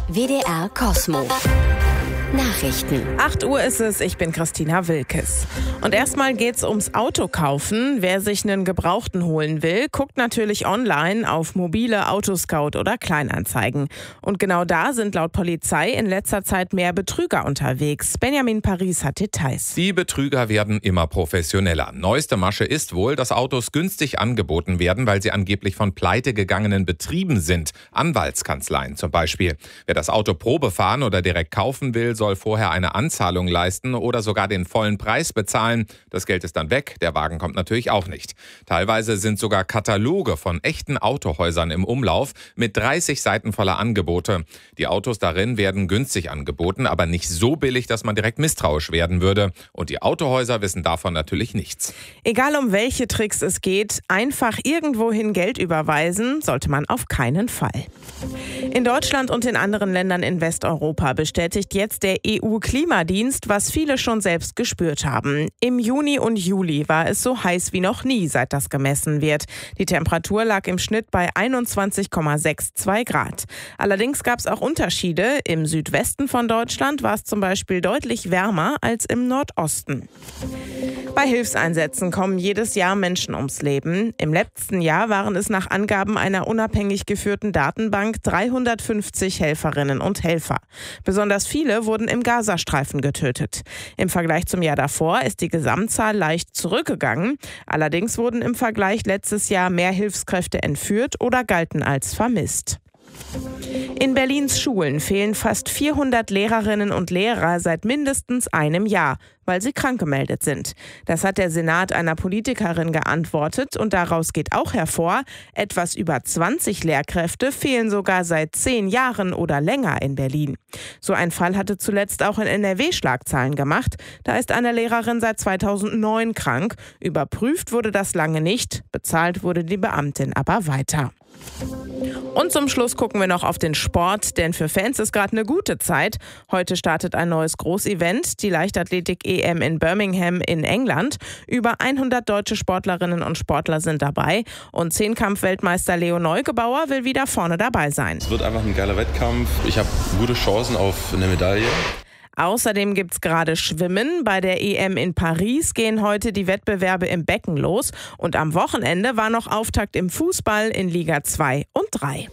WDR Cosmo. Nachrichten. 8 Uhr ist es, ich bin Christina Wilkes. Und erstmal geht's ums Autokaufen. Wer sich einen Gebrauchten holen will, guckt natürlich online auf mobile Autoscout oder Kleinanzeigen. Und genau da sind laut Polizei in letzter Zeit mehr Betrüger unterwegs. Benjamin Paris hat Details. Die Betrüger werden immer professioneller. Neueste Masche ist wohl, dass Autos günstig angeboten werden, weil sie angeblich von pleitegegangenen Betrieben sind. Anwaltskanzleien zum Beispiel. Wer das Auto Probe fahren oder direkt kaufen will, soll vorher eine Anzahlung leisten oder sogar den vollen Preis bezahlen. Das Geld ist dann weg, der Wagen kommt natürlich auch nicht. Teilweise sind sogar Kataloge von echten Autohäusern im Umlauf mit 30 Seiten voller Angebote. Die Autos darin werden günstig angeboten, aber nicht so billig, dass man direkt misstrauisch werden würde. Und die Autohäuser wissen davon natürlich nichts. Egal um welche Tricks es geht, einfach irgendwohin Geld überweisen sollte man auf keinen Fall. In Deutschland und in anderen Ländern in Westeuropa bestätigt jetzt der EU-Klimadienst, was viele schon selbst gespürt haben. Im Juni und Juli war es so heiß wie noch nie, seit das gemessen wird. Die Temperatur lag im Schnitt bei 21,62 Grad. Allerdings gab es auch Unterschiede. Im Südwesten von Deutschland war es zum Beispiel deutlich wärmer als im Nordosten. Bei Hilfseinsätzen kommen jedes Jahr Menschen ums Leben. Im letzten Jahr waren es nach Angaben einer unabhängig geführten Datenbank 350 Helferinnen und Helfer. Besonders viele wurden im Gazastreifen getötet. Im Vergleich zum Jahr davor ist die Gesamtzahl leicht zurückgegangen. Allerdings wurden im Vergleich letztes Jahr mehr Hilfskräfte entführt oder galten als vermisst. In Berlins Schulen fehlen fast 400 Lehrerinnen und Lehrer seit mindestens einem Jahr, weil sie krank gemeldet sind. Das hat der Senat einer Politikerin geantwortet und daraus geht auch hervor, etwas über 20 Lehrkräfte fehlen sogar seit 10 Jahren oder länger in Berlin. So ein Fall hatte zuletzt auch in NRW Schlagzeilen gemacht. Da ist eine Lehrerin seit 2009 krank. Überprüft wurde das lange nicht, bezahlt wurde die Beamtin aber weiter. Und zum Schluss gucken wir noch auf den Sport, denn für Fans ist gerade eine gute Zeit. Heute startet ein neues Großevent, die Leichtathletik-EM in Birmingham in England. Über 100 deutsche Sportlerinnen und Sportler sind dabei und Zehnkampf-Weltmeister Leo Neugebauer will wieder vorne dabei sein. Es wird einfach ein geiler Wettkampf. Ich habe gute Chancen auf eine Medaille. Außerdem gibt's gerade Schwimmen. Bei der EM in Paris gehen heute die Wettbewerbe im Becken los. Und am Wochenende war noch Auftakt im Fußball in Liga 2 und 3.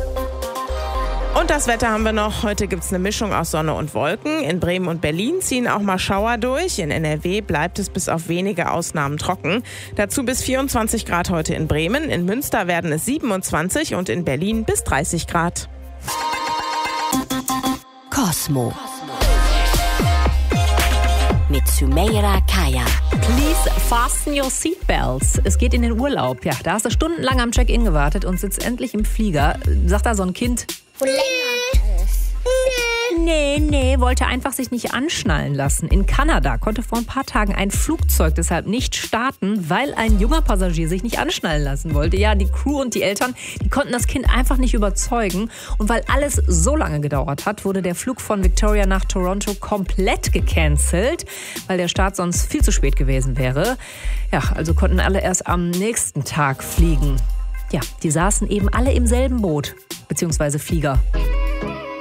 Und das Wetter haben wir noch. Heute gibt's eine Mischung aus Sonne und Wolken. In Bremen und Berlin ziehen auch mal Schauer durch. In NRW bleibt es bis auf wenige Ausnahmen trocken. Dazu bis 24 Grad heute in Bremen. In Münster werden es 27 und in Berlin bis 30 Grad. Cosmo. Mit Sumeira Kaya. Please fasten your seatbelts. Es geht in den Urlaub. Ja, da hast du stundenlang am Check-in gewartet und sitzt endlich im Flieger. Sagt da so ein Kind, Nee, wollte einfach sich nicht anschnallen lassen. In Kanada konnte vor ein paar Tagen ein Flugzeug deshalb nicht starten, weil ein junger Passagier sich nicht anschnallen lassen wollte. Ja, die Crew und die Eltern, die konnten das Kind einfach nicht überzeugen. Und weil alles so lange gedauert hat, wurde der Flug von Victoria nach Toronto komplett gecancelt, weil der Start sonst viel zu spät gewesen wäre. Ja, also konnten alle erst am nächsten Tag fliegen. Ja, die saßen eben alle im selben Boot, beziehungsweise Flieger.